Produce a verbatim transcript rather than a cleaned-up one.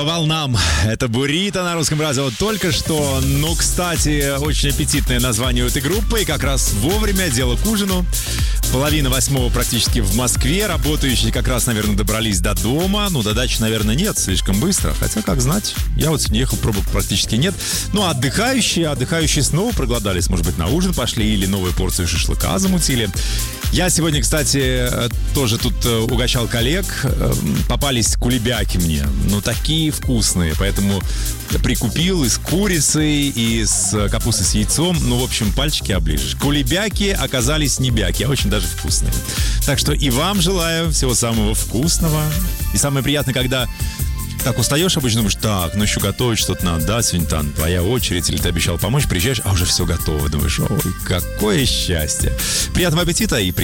по волнам. Это «Буррито» на Русском радио только что. Ну, кстати, очень аппетитное название у этой группы. И как раз вовремя, дело к ужину. Половина восьмого практически в Москве. Работающие как раз, наверное, добрались до дома. Ну, до дачи, наверное, нет, слишком быстро. Хотя, как знать, я вот сегодня ехал, пробок практически нет. Ну, а отдыхающие, отдыхающие снова проголодались. Может быть, на ужин пошли или новую порцию шашлыка замутили. Я сегодня, кстати, тоже тут угощал коллег. Попались кулебяки мне. Ну, такие вкусные. Поэтому прикупил и с курицей, и с капустой с яйцом. Ну, в общем, пальчики оближешь. Кулебяки оказались не бяки, а очень даже вкусные. Так что и вам желаю всего самого вкусного. И самое приятное, когда так устаешь обычно, думаешь, так, ну еще готовить что-то надо, да, сегодня там твоя очередь, или ты обещал помочь, приезжаешь, а уже все готово. Думаешь, ой, какое счастье. Приятного аппетита и